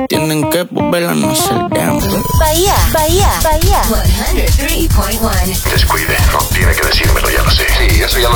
Tienen que volver a nacer, damn. Bahía. 103.1. Descuide, no tiene que decírmelo, ya lo sé. Sí, eso ya